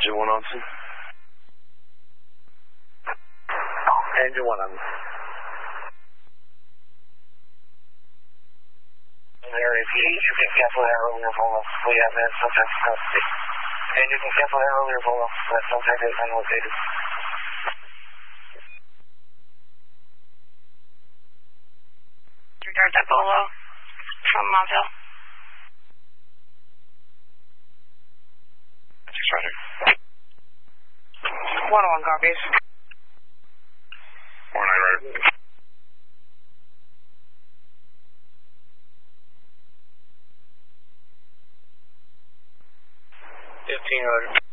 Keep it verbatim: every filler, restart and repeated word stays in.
Engine one on two. Engine one on. There is E. You can cancel that earlier, Volvo. We have that subject custody. And you can cancel that earlier, Volvo. That subject is unlocated. Regard that Bolo from Montville. Just roger. one oh one copies. Four nine right. Fifteen roger.